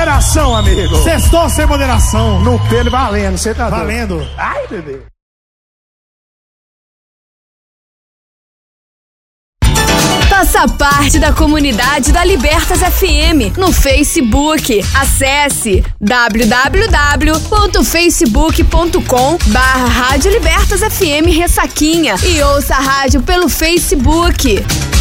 moderação, amigo. Sextou sem moderação. No pelo valendo, você tá valendo. Doido. Ai, bebê. Faça parte da comunidade da Libertas FM no Facebook. Acesse www.facebook.com/Rádio Libertas FM Ressaquinha e ouça a rádio pelo Facebook.